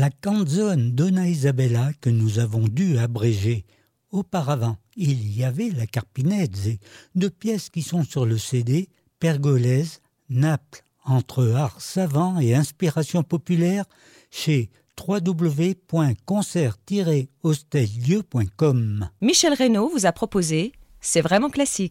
la canzone Donna Isabella que nous avons dû abréger. Auparavant, il y avait la Carpinezze, deux pièces qui sont sur le CD, Pergolèse, Naples, entre art savant et inspiration populaire, chez www.concert-hostellieu.com. Michel Reynaud vous a proposé C'est vraiment classique.